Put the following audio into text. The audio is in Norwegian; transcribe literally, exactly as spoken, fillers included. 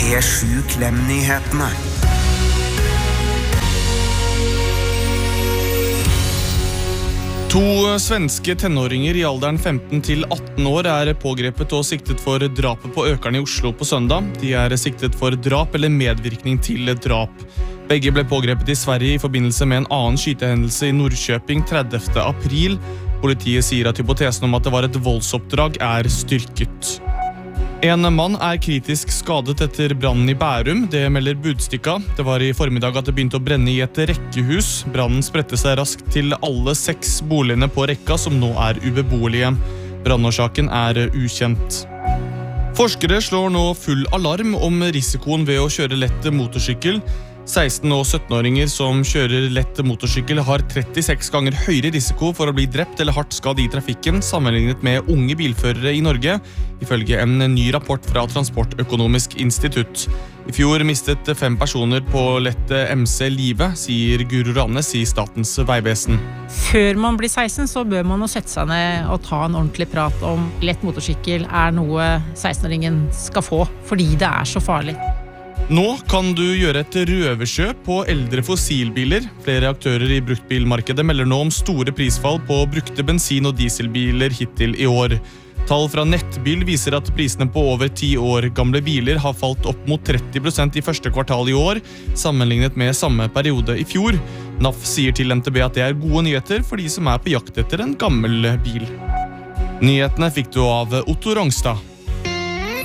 P sju Klem-nyhetene. To svenske tenåringer i alderen femten til atten år er pågrepet og siktet for drapet på økerne i Oslo på søndag. De er siktet for drap eller medvirkning til drap. Begge ble pågrepet i Sverige i forbindelse med en annen skytehendelse i Norrköping tredivte april. Politiet sier at hypotesen om at det var et voldsoppdrag er styrket. En mann er kritisk skadet etter brannen i Bærum, det melder Budstikka. Det var i formiddag at det begynte å brenne i et rekkehus. Brannen spredte seg raskt til alle seks boligene på rekka, som nå er ubeboelige. Brannårsaken er ukjent. Forskere slår nå full alarm om risikoen ved å kjøre lett motorsykkel. seksten- og syttenåringer som kjører lett motorsykkel har trettiseks ganger høyere risiko for å bli drept eller hardt skadd i trafikken sammenlignet med unge bilførere i Norge, ifølge en ny rapport fra Transportøkonomisk institutt. I fjor mistet fem personer på lett M C livet, sier Guro Rannes i Statens Vegvesen. Før man blir seksten så bør man jo sette seg ned og ta en ordentlig prat om lett motorsykkel er noe sekstenåringen skal få, fordi det er så farlig. Nå kan du gjøre et røverkjøp på eldre fossilbiler. Flere aktører i bruktbilmarkedet melder nå om store prisfall på brukte bensin- og dieselbiler hittil i år. Tall fra Nettbil viser at prisene på over ti år gamle biler har falt opp mot tretti prosent i første kvartal i år, sammenlignet med samme periode i fjor. N A F sier til N T B at det er gode nyheter for de som er på jakt etter en gammel bil. Nyhetene fikk du av Otto Rongstad.